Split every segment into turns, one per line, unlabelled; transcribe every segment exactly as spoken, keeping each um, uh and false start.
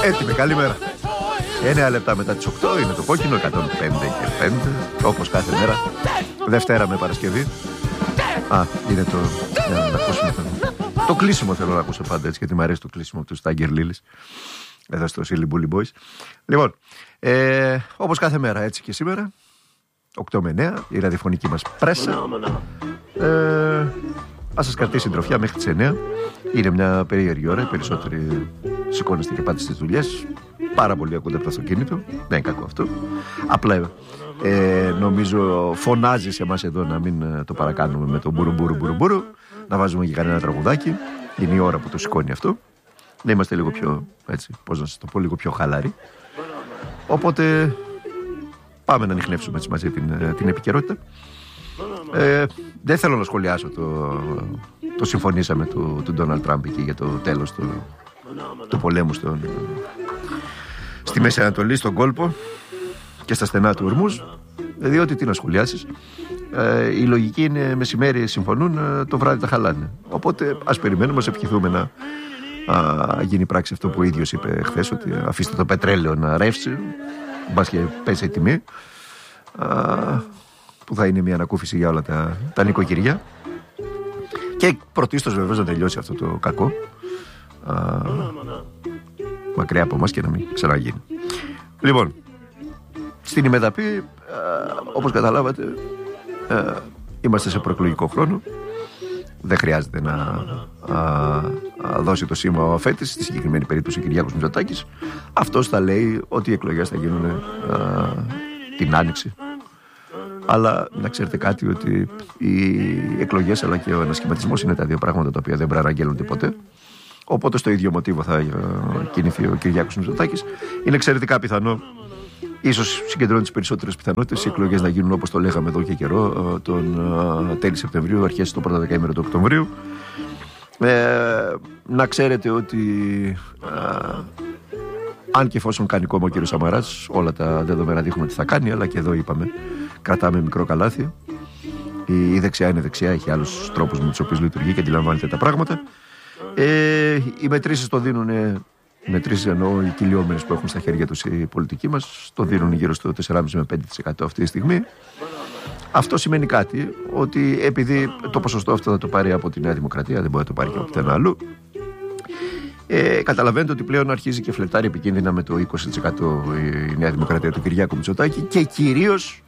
Έτοιμη, καλημέρα. εννέα λεπτά μετά τις οκτώ είναι το κόκκινο εκατόν πέντε και πέντε, όπως κάθε μέρα. Δευτέρα με Παρασκευή. Α, είναι το. Για να ακούσουμε το. Το κλείσιμο θέλω να ακούσω πάντα έτσι, γιατί μου αρέσει το κλείσιμο του Στάγκερ Λίλης. Εδώ στο Silly Bully Boys. Λοιπόν, ε, όπως κάθε μέρα, έτσι και σήμερα, οκτώ με εννέα, η ραδιοφωνική μας πρέσα. Ε, ας σας κρατήσει συντροφιά μέχρι τις εννέα. Είναι μια περίεργη ώρα, οι περισσότεροι σηκώνεστε και πάτε στις δουλειές. Πάρα πολύ ακούτε από το αυτοκίνητο. Δεν είναι κακό αυτό. Απλά ε, νομίζω φωνάζει σε εμάς εδώ να μην το παρακάνουμε με το μπουρου μπουρου μπουρου μπουρου. Να βάζουμε και κανένα τραγουδάκι. Είναι η ώρα που το σηκώνει αυτό. Να είμαστε λίγο πιο, έτσι, πώς να σας το πω, λίγο πιο χαλαροί. Οπότε πάμε να ανιχνεύσουμε έτσι μαζί την, την επικαιρότητα. Ε, δεν θέλω να σχολιάσω το, το συμφωνήσαμε του, του Ντόναλντ Τραμπ εκεί για το τέλος του, του πολέμου στον, στη Μέση Ανατολή, στον κόλπο και στα στενά του Ορμούζ, διότι τι να σχολιάσεις. Ε, η λογική είναι μεσημέρι συμφωνούν, το βράδυ τα χαλάνε. Οπότε ας περιμένουμε, ας ευχηθούμε να α, γίνει πράξη αυτό που ο ίδιος είπε χθες, ότι αφήστε το πετρέλαιο να ρεύσει, μπας και πέσει η τιμή, α, που θα είναι μια ανακούφιση για όλα τα, τα νοικοκυριά. Και πρωτίστως βεβαίως να τελειώσει αυτό το κακό, α, μακριά από εμάς και να μην ξαναγίνει. Λοιπόν, στην ημεδαπή, όπως καταλάβατε, α, είμαστε σε προεκλογικό χρόνο. Δεν χρειάζεται να α, α, δώσει το σήμα ο αφέτης, στη συγκεκριμένη περίπτωση ο Κυριάκος Μητσοτάκης. Αυτός θα λέει ότι οι εκλογές θα γίνουν α, την Άνοιξη. Αλλά να ξέρετε κάτι, ότι οι εκλογές αλλά και ο ανασχηματισμός είναι τα δύο πράγματα τα οποία δεν παραγγέλνονται ποτέ. Οπότε στο ίδιο μοτίβο θα κινηθεί ο Κυριάκος Μητσοτάκης. Είναι εξαιρετικά πιθανό, ίσως συγκεντρώνει τις περισσότερες πιθανότητες, οι εκλογές να γίνουν όπως το λέγαμε εδώ και καιρό, τον τέλη Σεπτεμβρίου, αρχές το πρώτο δεκαήμερο του Οκτωβρίου. Ε, να ξέρετε ότι α, αν και εφόσον κάνει κόμμα ο κύριος Σαμαράς, όλα τα δεδομένα δείχνουν ότι θα κάνει, αλλά και εδώ είπαμε, κρατάμε μικρό καλάθι. Η δεξιά είναι δεξιά, έχει άλλους τρόπους με τους οποίους λειτουργεί και αντιλαμβάνεται τα πράγματα. Ε, οι μετρήσεις το δίνουν, οι μετρήσεις εννοώ οι κυλιόμενες που έχουν στα χέρια τους οι πολιτικοί μας, το δίνουν γύρω στο τέσσερα κόμμα πέντε με πέντε τοις εκατό αυτή τη στιγμή. Αυτό σημαίνει κάτι, ότι επειδή το ποσοστό αυτό θα το πάρει από τη Νέα Δημοκρατία, δεν μπορεί να το πάρει και από πουθενά αλλού. Ε, καταλαβαίνετε ότι πλέον αρχίζει και φλερτάρει επικίνδυνα με το είκοσι τοις εκατό η Νέα Δημοκρατία του Κυριάκου Μητσοτάκη και κυρίως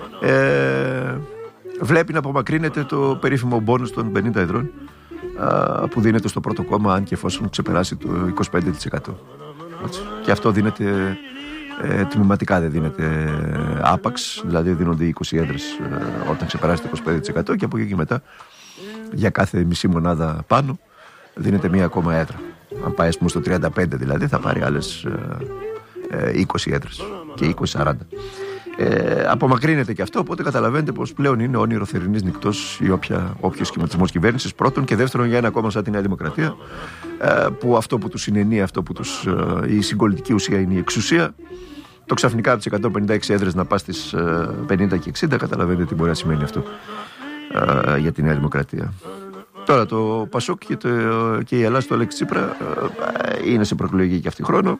ε, βλέπει να απομακρύνεται το περίφημο μπόνους των πενήντα εδρών α, που δίνεται στο πρώτο κόμμα, αν και εφόσον ξεπεράσει το είκοσι πέντε τοις εκατό. Και αυτό δίνεται ε, τμηματικά, δεν δίνεται άπαξ, δηλαδή δίνονται είκοσι έδρες ε, όταν ξεπεράσει το είκοσι πέντε τοις εκατό και από εκεί και μετά για κάθε μισή μονάδα πάνω δίνεται μία ακόμα έδρα. Αν πάει ας πούμε στο τριάντα πέντε δηλαδή, θα πάρει άλλες ε, ε, είκοσι έδρες και είκοσι σαράντα. Ε, απομακρύνεται και αυτό, οπότε καταλαβαίνετε πως πλέον είναι όνειρο θερινής νυχτός ή όποιος σχηματισμός κυβέρνησης, πρώτον, και δεύτερον για ένα κόμμα σαν τη Νέα Δημοκρατία, ε, που αυτό που τους συνενεί, αυτό που τους, ε, η συγκολητική ουσία είναι η εξουσία. Το ξαφνικά από τις εκατόν πενήντα έξι έδρες να πας στις ε, πενήντα και εξήντα, καταλαβαίνετε τι μπορεί να σημαίνει αυτό ε, για τη Νέα Δημοκρατία. Τώρα το Πασόκ και, το, και η Ελλάδα στο Αλέξη Τσίπρα ε, είναι σε προεκλογική και αυτή χρόνο.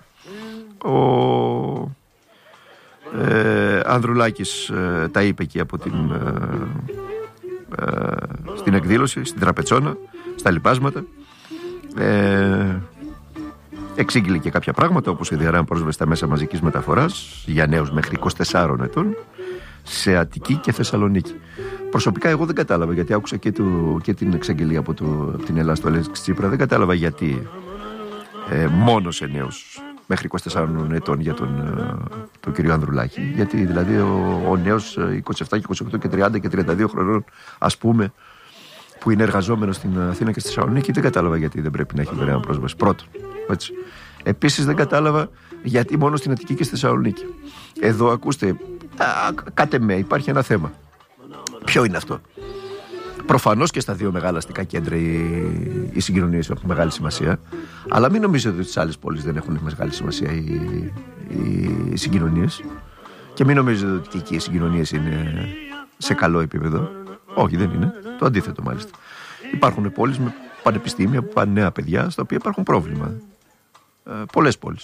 Ο ε, Ανδρουλάκης ε, τα είπε εκεί από την, ε, ε, στην εκδήλωση, στην Τραπετσόνα, στα λοιπάσματα. Ε, εξήγηλε και κάποια πράγματα, όπως η διαρρέαν πρόσβαση στα μέσα μαζικής μεταφοράς για νέους μέχρι είκοσι τεσσάρων ετών σε Αττική και Θεσσαλονίκη. Προσωπικά εγώ δεν κατάλαβα, γιατί άκουσα και, το, και την εξαγγελία από, το, από την Ελλάδα στο Αλέξη Τσίπρα, δεν κατάλαβα γιατί ε, μόνο σε νέους μέχρι είκοσι τεσσάρων ετών για τον, τον κύριο Ανδρουλάκη. Γιατί δηλαδή ο, ο νέος είκοσι επτά και είκοσι οκτώ και τριάντα και τριάντα δύο χρονών, ας πούμε, που είναι εργαζόμενος στην Αθήνα και στη Θεσσαλονίκη, δεν κατάλαβα γιατί δεν πρέπει να έχει δωρεάν πρόσβαση. Πρώτον. Έτσι. Επίσης δεν κατάλαβα γιατί μόνο στην Αττική και στη Θεσσαλονίκη. Εδώ ακούστε, κάτε με, υπάρχει ένα θέμα. Ποιο είναι αυτό? Προφανώς και στα δύο μεγάλα αστικά κέντρα οι, οι συγκοινωνίες έχουν μεγάλη σημασία, αλλά μην νομίζετε ότι στις άλλες πόλεις δεν έχουν μεγάλη σημασία οι, οι, οι συγκοινωνίες, και μην νομίζετε ότι και εκεί οι συγκοινωνίες είναι σε καλό επίπεδο. Όχι, δεν είναι. Το αντίθετο μάλιστα. Υπάρχουν πόλεις με πανεπιστήμια που πάνε νέα παιδιά, στα οποία υπάρχουν πρόβλημα. Ε, πολλές πόλεις.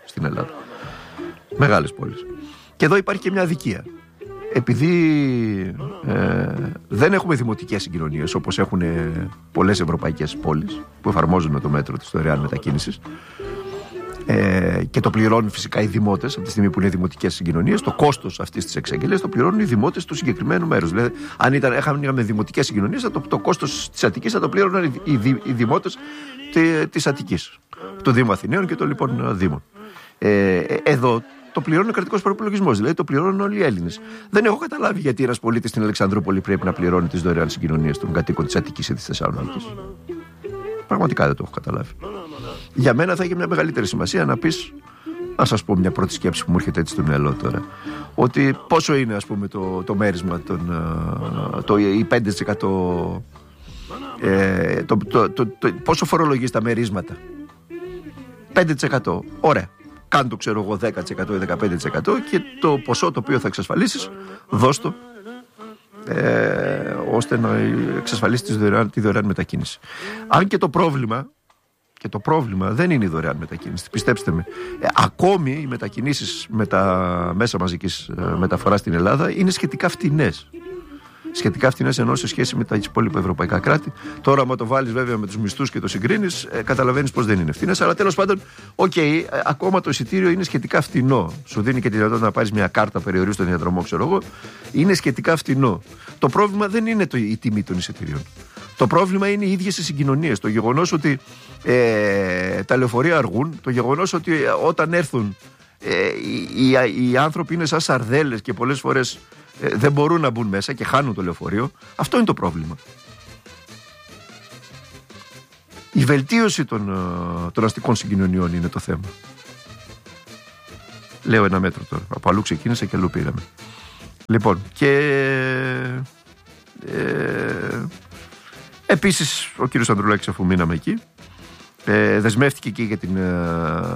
στην Ελλάδα. Μεγάλες πόλεις. Και εδώ υπάρχει και μια αδικία. Επειδή ε, δεν έχουμε δημοτικές συγκοινωνίες όπως έχουν πολλές ευρωπαϊκές πόλεις που εφαρμόζουν το μέτρο της δωρεάν μετακίνησης, ε, και το πληρώνουν φυσικά οι δημότες από τη στιγμή που είναι δημοτικές συγκοινωνίες, το κόστος αυτής της εξαγγελίας το πληρώνουν οι δημότες του συγκεκριμένου μέρους. Δηλαδή, αν ήταν, είχαμε δημοτικές συγκοινωνίες, το, το κόστος της Αττικής θα το πλήρωναν οι, οι, οι δημότες της Αττικής, του Δήμου Αθηναίων και των λοιπόν Δήμων. Ε, εδώ το πληρώνει ο κρατικός προϋπολογισμός, δηλαδή το πληρώνουν όλοι οι Έλληνες. Δεν έχω καταλάβει γιατί ένας πολίτης στην Αλεξανδρούπολη πρέπει να πληρώνει τις δωρεάν συγκοινωνίες των κατοίκων της Αττικής ή της Θεσσαλονίκης. Πραγματικά δεν το έχω καταλάβει. Για μένα θα είχε μια μεγαλύτερη σημασία να πεις, να σας πω μια πρώτη σκέψη που μου έρχεται έτσι στο μυαλό τώρα, ότι πόσο είναι, ας πούμε, το, το μέρισμα, των, το, η πέντε τοις εκατό, ε, το, το, το, το, πόσο φορολογείς τα μερίσματα. πέντε τοις εκατό, ωραία. Κάν το, ξέρω εγώ, δέκα τοις εκατό ή δεκαπέντε τοις εκατό και το ποσό το οποίο θα εξασφαλίσεις, δώσ' το, ε, ώστε να εξασφαλίσεις τη δωρεάν, τη δωρεάν μετακίνηση. Αν και το πρόβλημα, και το πρόβλημα δεν είναι η δωρεάν μετακίνηση, πιστέψτε με. Ε, ακόμη οι μετακινήσεις με τα μέσα μαζικής ε, μεταφοράς στην Ελλάδα είναι σχετικά φτηνές. Σχετικά φτηνές ενώ σε σχέση με τα υπόλοιπα ευρωπαϊκά κράτη. Τώρα, άμα το βάλεις βέβαια με τους μισθούς και το συγκρίνεις, ε, καταλαβαίνεις πως δεν είναι φτηνές. Αλλά τέλος πάντων, οκ, okay, ε, ακόμα το εισιτήριο είναι σχετικά φτηνό. Σου δίνει και τη δυνατότητα να πάρεις μια κάρτα περιορίου στον διαδρομό, ξέρω εγώ. Είναι σχετικά φτηνό. Το πρόβλημα δεν είναι το, η τιμή των εισιτήριων. Το πρόβλημα είναι οι ίδιες οι συγκοινωνίες. Το γεγονός ότι ε, τα λεωφορεία αργούν, το γεγονός ότι ε, όταν έρθουν ε, οι, οι, οι άνθρωποι είναι σαν σαρδέλες και πολλές φορές ε, δεν μπορούν να μπουν μέσα και χάνουν το λεωφορείο. Αυτό είναι το πρόβλημα. Η βελτίωση των, των αστικών συγκοινωνιών είναι το θέμα. Λέω ένα μέτρο τώρα. Από αλλού ξεκίνησα και αλλού πήραμε. Λοιπόν, και ε, επίσης ο κύριος Ανδρουλάκης, αφού μείναμε εκεί, ε, δεσμεύτηκε και για την ε,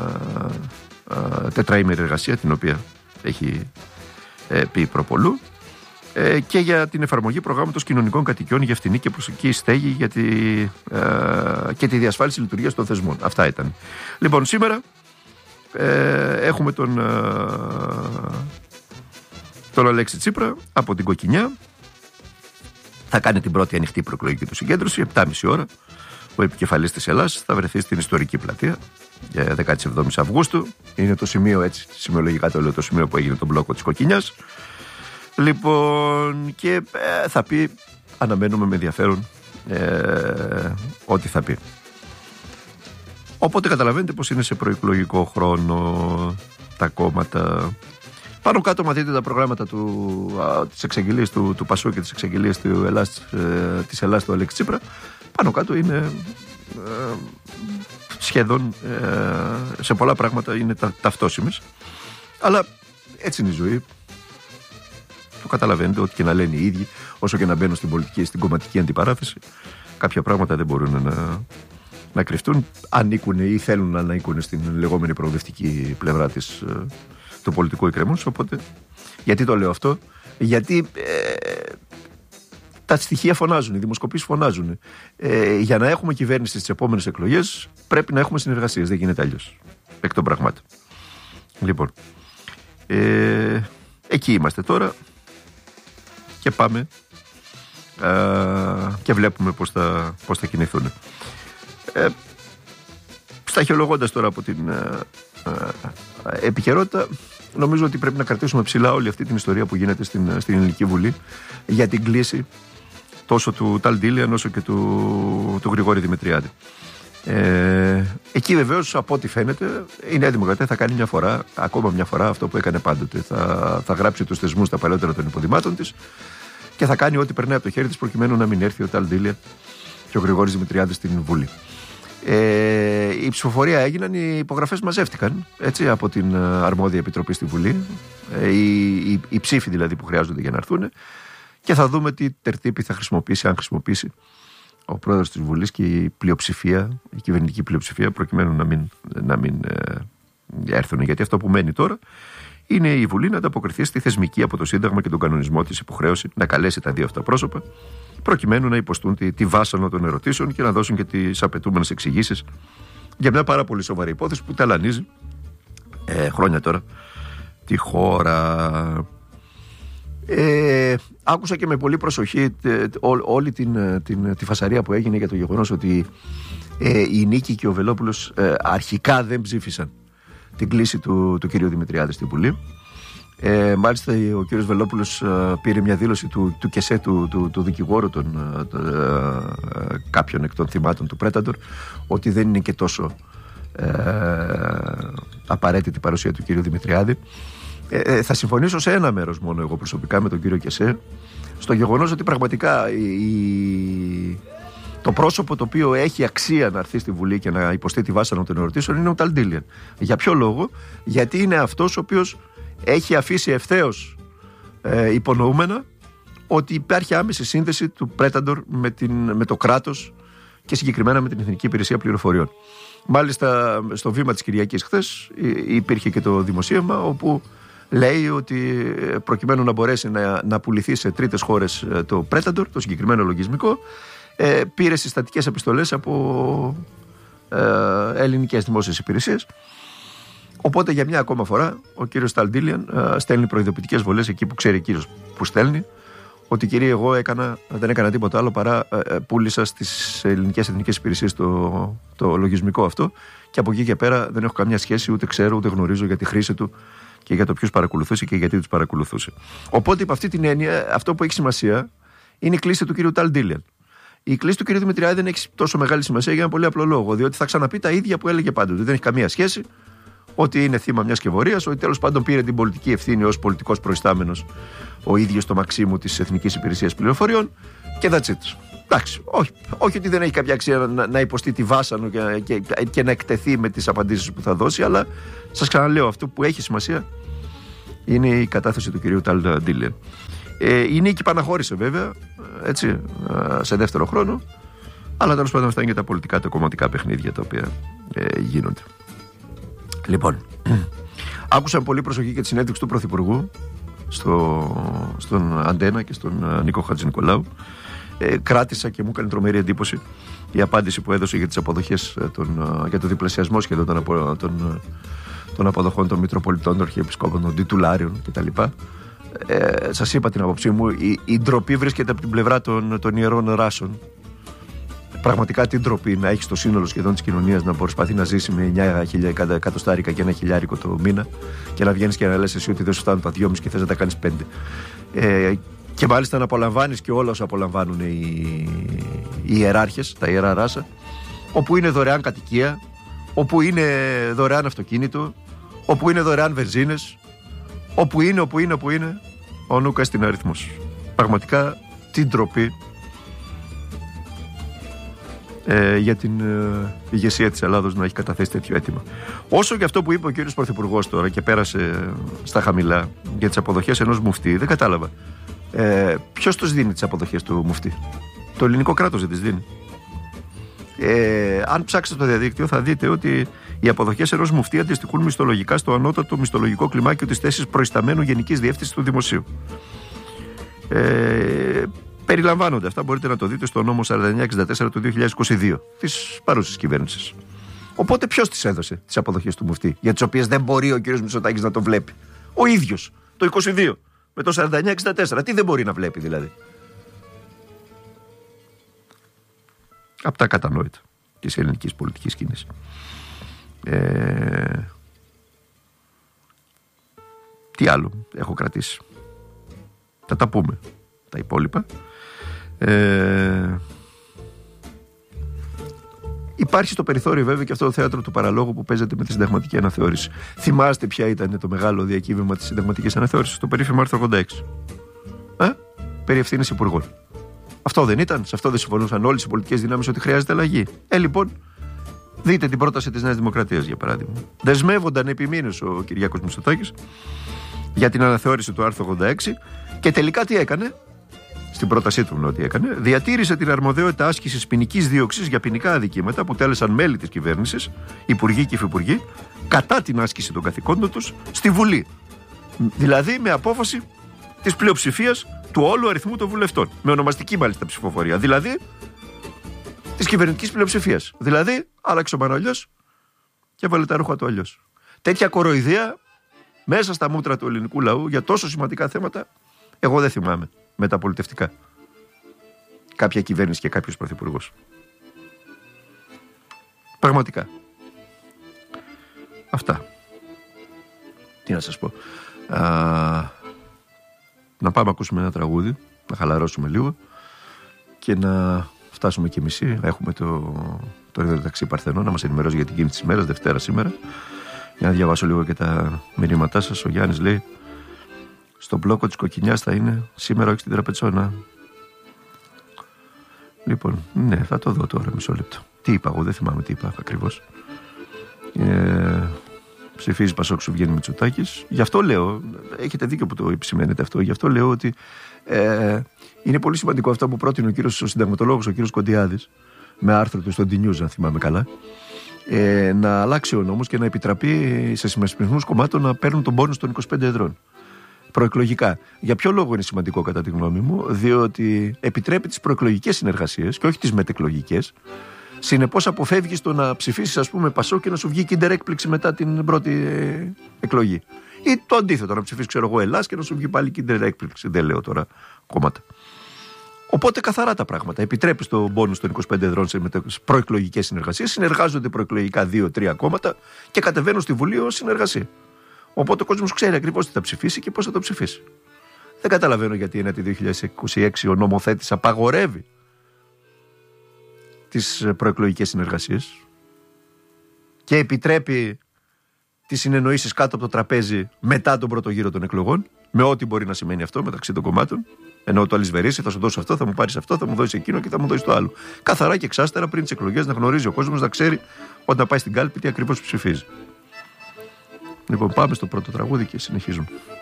ε, τετραήμερη εργασία, την οποία έχει ε, πει προπολού, ε, και για την εφαρμογή προγράμματος κοινωνικών κατοικιών για φθηνή και προσωπική στέγη για τη, ε, και τη διασφάλιση λειτουργίας των θεσμών. Αυτά ήταν. Λοιπόν, σήμερα ε, έχουμε τον, ε, τον Αλέξη Τσίπρα από την Κοκκινιά. Θα κάνει την πρώτη ανοιχτή προεκλογική του συγκέντρωση, επτά και μισή ώρα. Ο επικεφαλής της Ελλάς θα βρεθεί στην ιστορική πλατεία για δεκαεπτά Αυγούστου. Είναι το σημείο, έτσι, σημειολογικά το λέω, το σημείο που έγινε τον μπλόκο της Κοκκινιάς. Λοιπόν, και ε, θα πει, αναμένουμε με ενδιαφέρον ε, ό,τι θα πει. Οπότε καταλαβαίνετε πως είναι σε προεκλογικό χρόνο τα κόμματα. Πάνω κάτω, μα δείτε τα προγράμματα του, α, της εξαγγελίας του, του Πασού και της εξαγγελίας του Ελλάς, ε, της Ελλάς του Αλέξη Τσίπρα, πάνω κάτω είναι ε, σχεδόν ε, σε πολλά πράγματα είναι τα, ταυτόσιμες. Αλλά έτσι είναι η ζωή. Το καταλαβαίνετε, ό,τι και να λένε οι ίδιοι, όσο και να μπαίνουν στην πολιτική, στην κομματική αντιπαράθεση, κάποια πράγματα δεν μπορούν να, να κρυφτούν. Ανήκουν ή θέλουν να ανήκουν στην λεγόμενη προοδευτική πλευρά της, του πολιτικού εκκρεμούς. Οπότε, γιατί το λέω αυτό? Γιατί ε, τα στοιχεία φωνάζουν, οι δημοσκοπήσεις φωνάζουν. Ε, για να έχουμε κυβέρνηση στις επόμενες εκλογές πρέπει να έχουμε συνεργασίες. Δεν γίνεται αλλιώς. Εκ των πραγμάτων. Λοιπόν, ε, εκεί είμαστε τώρα και πάμε ε, και βλέπουμε πώς θα, πώς θα κινηθούν. Ε, σταχυολογώντας τώρα από την ε, ε, επικαιρότητα, νομίζω ότι πρέπει να κρατήσουμε ψηλά όλη αυτή την ιστορία που γίνεται στην, στην Ελληνική Βουλή για την κλίση τόσο του Ταλ Ντίλιαν όσο και του, του Γρηγόρη Δημητριάδη. Ε, εκεί βεβαίως, από ό,τι φαίνεται, η Νέα Δημοκρατία θα κάνει μια φορά, ακόμα μια φορά, αυτό που έκανε πάντοτε. Θα, θα γράψει τους θεσμούς στα παλαιότερα των υποδημάτων της και θα κάνει ό,τι περνάει από το χέρι της προκειμένου να μην έρθει ο Ταλ Ντίλιαν και ο Γρηγόρης Δημητριάδης στην Βουλή. Ε, η ψηφοφορία έγιναν, οι υπογραφές μαζεύτηκαν, έτσι, από την αρμόδια επιτροπή στη Βουλή, ε, οι, οι, οι ψήφοι δηλαδή που χρειάζονται για να έρθουν, και θα δούμε τι τερτύπη θα χρησιμοποιήσει, αν χρησιμοποιήσει ο πρόεδρος της Βουλής και η πλειοψηφία, η κυβερνητική πλειοψηφία, προκειμένου να μην, να μην ε, έρθουν. Γιατί αυτό που μένει τώρα είναι η Βουλή να ανταποκριθεί στη θεσμική από το Σύνταγμα και τον κανονισμό της υποχρέωση να καλέσει τα δύο αυτά πρόσωπα, προκειμένου να υποστούν τη, τη βάσανο των ερωτήσεων και να δώσουν και τις απαιτούμενες εξηγήσεις για μια πάρα πολύ σοβαρή υπόθεση που ταλανίζει ε, χρόνια τώρα τη χώρα. Ε, άκουσα και με πολύ προσοχή τε, ό, όλη την, την, τη φασαρία που έγινε για το γεγονός ότι ε, η Νίκη και ο Βελόπουλος ε, αρχικά δεν ψήφισαν την κλίση του, του κύριου Δημητριάδη στην Βουλή. Ε, μάλιστα ο κύριος Βελόπουλος ε, πήρε μια δήλωση του, του ΚΕΣΕ του, του, του δικηγόρου των, ε, ε, κάποιων εκ των θυμάτων του Πρέταντορ, ότι δεν είναι και τόσο ε, απαραίτητη η παρουσία του κύριου Δημητριάδη. Ε, ε, θα συμφωνήσω σε ένα μέρος μόνο εγώ προσωπικά με τον κύριο ΚΕΣΕ, στο γεγονός ότι πραγματικά η, η, το πρόσωπο το οποίο έχει αξία να έρθει στη Βουλή και να υποστεί τη βάσανο των ερωτήσεων είναι ο Ταλντίλιαν. Για ποιο λόγο? Γιατί είναι αυτός ο οποίος έχει αφήσει ευθέως ε, υπονοούμενα ότι υπάρχει άμεση σύνδεση του Πρέταντορ με, την, με το κράτος και συγκεκριμένα με την Εθνική Υπηρεσία Πληροφοριών. Μάλιστα στο βήμα της Κυριακής χθες υπήρχε και το δημοσίευμα όπου λέει ότι προκειμένου να μπορέσει να, να πουληθεί σε τρίτες χώρες το Πρέταντορ, το συγκεκριμένο λογισμικό, ε, πήρε συστατικές επιστολές από ε, ελληνικές δημόσιες υπηρεσίες. Οπότε για μια ακόμα φορά ο κύριος Ταλντίλιαν ε, στέλνει προειδοποιητικές βολές εκεί που ξέρει κύριος που στέλνει, ότι κύριε εγώ έκανα, δεν έκανα τίποτα άλλο παρά ε, πούλησα στις ελληνικές εθνικές υπηρεσίες το, το λογισμικό αυτό και από εκεί και πέρα δεν έχω καμιά σχέση, ούτε ξέρω ούτε γνωρίζω για τη χρήση του και για το ποιους παρακολουθούσε και γιατί τους παρακολουθούσε. Οπότε υπ' αυτή την έννοια αυτό που έχει σημασία είναι η κλίση του κύριου Ταλντίλιαν. Η κλίση του κύριου Δημητριάδη δεν έχει τόσο μεγάλη σημασία για ένα πολύ απλό λόγο, διότι θα ξαναπεί τα ίδια που έλεγε πάντοτε. Δεν έχει καμία σχέση, ότι είναι θύμα μιας σκευωρίας, ότι τέλος πάντων πήρε την πολιτική ευθύνη ως πολιτικός προϊστάμενος ο ίδιος το Μαξίμου της Εθνικής Υπηρεσίας Πληροφοριών και that's it. Εντάξει, όχι, όχι ότι δεν έχει κάποια αξία να, να υποστεί τη βάσανο και, και, και να εκτεθεί με τις απαντήσεις που θα δώσει, αλλά σας ξαναλέω, αυτό που έχει σημασία είναι η κατάθεση του κυρίου Ταλντίλιαν. Ε, η Νίκη παναχώρησε βέβαια, έτσι, σε δεύτερο χρόνο, αλλά τέλος πάντων αυτά είναι και τα πολιτικά, τα κομματικά παιχνίδια τα οποία ε, γίνονται. Λοιπόν, άκουσα πολύ προσοχή και τη συνέντευξη του Πρωθυπουργού στο, στον Αντένα και στον Νίκο Χατζηνικολάου. Ε, κράτησα και μου έκανε τρομερή εντύπωση η απάντηση που έδωσε για τις αποδοχές των, για το διπλασιασμό σχεδόν των, απο, των, των αποδοχών των Μητροπολιτών, των Αρχιεπισκόπων, των Τιτουλάριων κτλ. Ε, σας είπα την άποψή μου, η, η ντροπή βρίσκεται από την πλευρά των, των ιερών ράσων. Πραγματικά την ντροπή να έχει το σύνολο σχεδόν της κοινωνίας να προσπαθεί να ζήσει με εννιά χιλιάδες εκατοστάρικα και ένα χιλιάρικο το μήνα και να βγαίνεις και να λες εσύ ότι δεν σου φτάνουν τα δυόμισι και θες να τα κάνεις πέντε. Ε, και μάλιστα να απολαμβάνεις και όλα όσα απολαμβάνουν οι, οι ιεράρχες, τα ιερά ράσα, όπου είναι δωρεάν κατοικία, όπου είναι δωρεάν αυτοκίνητο, όπου είναι δωρεάν βενζίνες, όπου είναι, όπου είναι, όπου είναι, ο νουκας στην αριθμός. Πραγματικά την ντροπή ε, για την ε, ηγεσία της Ελλάδος να έχει καταθέσει τέτοιο αίτημα. Όσο και αυτό που είπε ο κύριος Πρωθυπουργός τώρα και πέρασε στα χαμηλά για τις αποδοχές ενός μουφτή, δεν κατάλαβα. Ε, ποιος τους δίνει τις αποδοχές του μουφτή? Το ελληνικό κράτος δεν τις δίνει. Ε, αν ψάξετε στο διαδίκτυο θα δείτε ότι οι αποδοχές ενός μουφτή αντιστοιχούν μισθολογικά στο ανώτατο μισθολογικό κλιμάκιο της θέσης προϊσταμένου Γενικής Διεύθυνσης του Δημοσίου. Ε, περιλαμβάνονται αυτά, μπορείτε να το δείτε στο νόμο σαράντα εννιά εξήντα τέσσερα του δύο χιλιάδες είκοσι δύο της παρούσης κυβέρνησης. Οπότε ποιος τις έδωσε τις αποδοχές του μουφτή, για τις οποίες δεν μπορεί ο κύριος Μητσοτάκης να το βλέπει? Ο ίδιος το είκοσι δύο με το σαράντα εννιά εξήντα τέσσερα. Τι δεν μπορεί να βλέπει δηλαδή? Από τα κατανόητα της ελληνικής πολιτικής σκηνής. Ε, τι άλλο έχω κρατήσει? Θα τα πούμε τα υπόλοιπα. Ε, υπάρχει στο περιθώριο βέβαια και αυτό το θέατρο του παραλόγου που παίζεται με τη συνταγματική αναθεώρηση. Θυμάστε ποια ήταν το μεγάλο διακύβευμα της συνταγματικής αναθεώρησης? Το περίφημο άρθρο ογδόντα έξι. Ε? Περί ευθύνης υπουργών. Αυτό δεν ήταν? Σε αυτό δεν συμφωνούσαν όλες οι πολιτικές δυνάμεις ότι χρειάζεται αλλαγή? Ε, λοιπόν, δείτε την πρόταση της Νέας Δημοκρατίας για παράδειγμα. Δεσμεύονταν επιμήνους ο Κυριάκος Μητσοτάκης για την αναθεώρηση του άρθρου ογδόντα έξι και τελικά τι έκανε? Στην πρότασή του ότι έκανε, διατήρησε την αρμοδιότητα άσκησης ποινικής δίωξης για ποινικά αδικήματα που τέλεσαν μέλη της κυβέρνησης, υπουργοί και υφυπουργοί, κατά την άσκηση των καθηκόντων τους στη Βουλή. Δηλαδή με απόφαση της πλειοψηφίας του όλου αριθμού των βουλευτών. Με ονομαστική μάλιστα ψηφοφορία. Δηλαδή της κυβερνητικής πλειοψηφίας. Δηλαδή άλλαξε ο Μανολιός και έβαλε τα ρούχα του αλλιώς. τέτοια κοροϊδία μέσα στα μούτρα του ελληνικού λαού για τόσο σημαντικά θέματα, εγώ δεν θυμάμαι μεταπολιτευτικά. Κάποια κυβέρνηση και κάποιος πρωθυπουργός. Πραγματικά. Αυτά. Τι να σας πω. Α, να πάμε να ακούσουμε ένα τραγούδι, να χαλαρώσουμε λίγο και να φτάσουμε και μισή. Έχουμε το, το Ρεδοταξί Παρθενό να μας ενημερώσει για την κίνηση της ημέρας, Δευτέρα σήμερα. Για να διαβάσω λίγο και τα μηνύματά σας. Ο Γιάννης λέει: στο μπλόκο της Κοκκινιάς θα είναι σήμερα, όχι στην Τραπετσόνα. Λοιπόν, ναι, θα το δω τώρα, μισό λεπτό. Τι είπα εγώ, δεν θυμάμαι τι είπα ακριβώς. Ε, ψηφίζει Πασόκ, σου βγαίνει Μητσοτάκης. Γι' αυτό λέω, έχετε δίκιο που το επισημαίνετε αυτό, γι' αυτό λέω ότι ε, είναι πολύ σημαντικό αυτό που πρότεινε ο κύριος ο συνταγματολόγος, ο κύριος Κοντιάδης, με άρθρο του στον T News, αν θυμάμαι καλά, ε, να αλλάξει ο νόμος και να επιτραπεί σε συμμεσπισμούς κομμάτων να παίρνουν τον πόνους των είκοσι πέντε εδρών. Προεκλογικά. Για ποιο λόγο είναι σημαντικό κατά τη γνώμη μου? Διότι επιτρέπει τις προεκλογικές συνεργασίες και όχι τις μετεκλογικές. Συνεπώς αποφεύγεις το να ψηφίσεις, ας πούμε, Πασόκ και να σου βγει κίντερ έκπληξη μετά την πρώτη ε, εκλογή. Ή το αντίθετο, να ψηφίσεις, ξέρω εγώ, Ελλάς και να σου βγει πάλι κίντερ έκπληξη. Δεν λέω τώρα κόμματα. Οπότε καθαρά τα πράγματα. Επιτρέπεις τον πόνους των είκοσι πέντε εδρών σε προεκλογικές συνεργασίες. Συνεργάζονται προεκλογικά δύο τρία κόμματα και κατεβαίνουν στη Βουλή ως συνεργασία. Οπότε ο κόσμος ξέρει ακριβώς τι θα ψηφίσει και πώς θα το ψηφίσει. Δεν καταλαβαίνω γιατί ένατη δύο χιλιάδες είκοσι έξι ο νομοθέτης απαγορεύει τις προεκλογικές συνεργασίες και επιτρέπει τις συνεννοήσεις κάτω από το τραπέζι μετά τον πρώτο γύρο των εκλογών, με ό,τι μπορεί να σημαίνει αυτό μεταξύ των κομμάτων. Ενώ το αλυσβερίσει, θα σου δώσω αυτό, θα μου πάρεις αυτό, θα μου δώσεις εκείνο και θα μου δώσεις το άλλο. Καθαρά και εξάστερα πριν τις εκλογές να γνωρίζει ο κόσμος, να ξέρει όταν πάει στην κάλπη τι ακριβώς ψηφίζει. Λοιπόν, πάμε στο πρώτο τραγούδι και συνεχίζουμε.